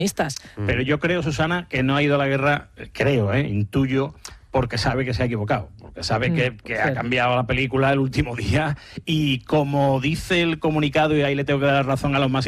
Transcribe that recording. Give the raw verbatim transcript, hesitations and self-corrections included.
Pero yo creo, Susana, que no ha ido a la guerra, creo, eh, intuyo, porque sabe que se ha equivocado, porque sabe que, que ha cambiado la película el último día y como dice el comunicado, y ahí le tengo que dar razón a los más